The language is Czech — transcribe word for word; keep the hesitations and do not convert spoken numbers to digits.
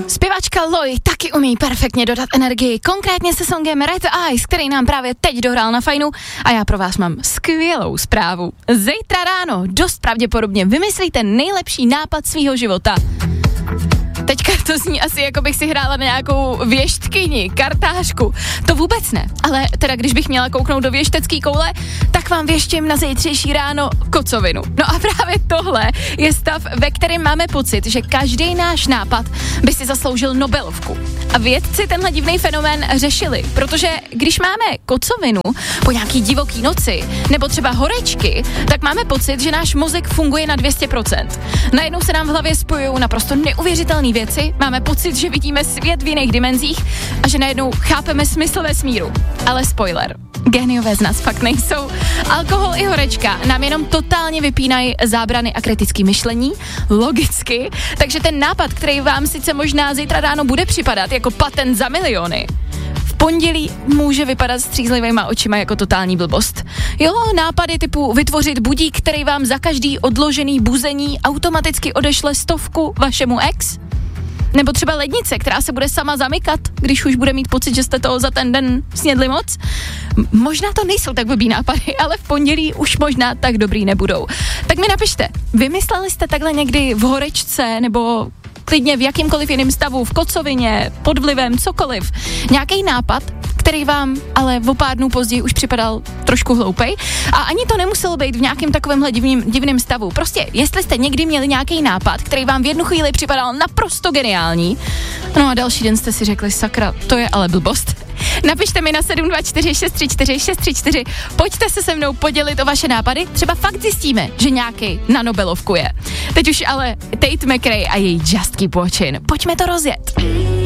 Zpěvačka Loi taky umí perfektně dodat energii, konkrétně se songem Red Eyes, který nám právě teď dohrál na Fajnu, a já pro vás mám skvělou zprávu. Zítra ráno dost pravděpodobně vymyslíte nejlepší nápad svýho života. Teďka to zní asi, jako bych si hrála na nějakou věštkyni, kartářku. To vůbec ne, ale teda když bych měla kouknout do věštecký koule, tak vám věštím na zítřejší ráno kocovinu. No a právě tohle je stav, ve kterém máme pocit, že každý náš nápad by si zasloužil Nobelovku. A vědci tenhle divný fenomén řešili, protože když máme kocovinu po nějaký divoký noci, nebo třeba horečky, tak máme pocit, že náš mozek funguje na dvě stě procent. Najednou se nám v hlavě spojují naprosto neuvěřitelné věci, máme pocit, že vidíme svět v jiných dimenzích a že najednou chápeme smysl vesmíru. Ale spoiler, géniové z nás fakt nejsou. Alkohol i horečka nám jenom totálně vypínají zábrany a kritické myšlení, logicky, takže ten nápad, který vám sice možná zítra ráno bude připadat jako patent za miliony, v pondělí může vypadat střízlivýma očima jako totální blbost. Jo, nápady typu vytvořit budík, který vám za každý odložený buzení automaticky odešle stovku vašemu ex? Nebo třeba lednice, která se bude sama zamykat, když už bude mít pocit, že jste toho za ten den snědli moc. M- možná to nejsou tak blbý nápady, ale v pondělí už možná tak dobrý nebudou. Tak mi napište, vymysleli jste takhle někdy v horečce nebo klidně v jakýmkoliv jiném stavu, v kocovině, pod vlivem, cokoliv, nějaký nápad, který vám ale o pár dnů později už připadal trošku hloupej, a ani to nemuselo být v nějakém takovémhle divným, divným stavu. Prostě, jestli jste někdy měli nějaký nápad, který vám v jednu chvíli připadal naprosto geniální, no a další den jste si řekli, sakra, to je ale blbost. Napište mi na sedm dva čtyři šest tři čtyři šest tři čtyři, pojďte se se mnou podělit o vaše nápady, třeba fakt zjistíme, že nějaký na Nobelovku je. Teď už ale Tate McRae a její Just Keep Watching. Pojďme to rozjet.